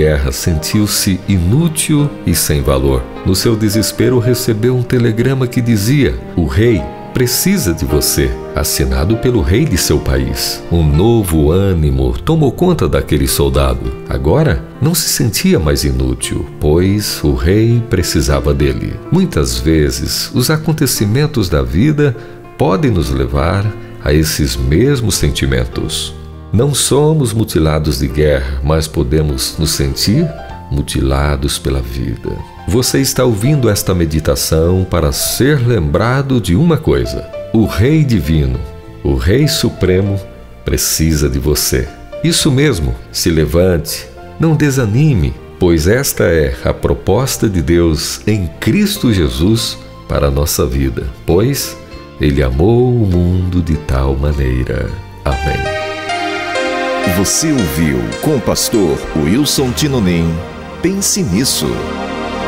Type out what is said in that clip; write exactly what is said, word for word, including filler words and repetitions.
guerra, sentiu-se inútil e sem valor. No seu desespero, recebeu um telegrama que dizia: o rei precisa de você, assinado pelo rei de seu país. Um novo ânimo tomou conta daquele soldado. Agora não se sentia mais inútil, pois o rei precisava dele. Muitas vezes, os acontecimentos da vida podem nos levar a esses mesmos sentimentos. Não somos mutilados de guerra, mas podemos nos sentir mutilados pela vida. Você está ouvindo esta meditação para ser lembrado de uma coisa: o Rei Divino, o Rei Supremo, precisa de você. Isso mesmo, se levante, não desanime, pois esta é a proposta de Deus em Cristo Jesus para a nossa vida, pois Ele amou o mundo de tal maneira. Amém. Você ouviu com o pastor Wilson Tinonim. Pense nisso.